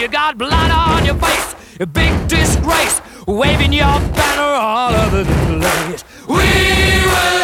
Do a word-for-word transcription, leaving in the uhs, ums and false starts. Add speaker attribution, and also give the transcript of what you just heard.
Speaker 1: You got blood on your face, a big disgrace, waving your banner all over the place. We will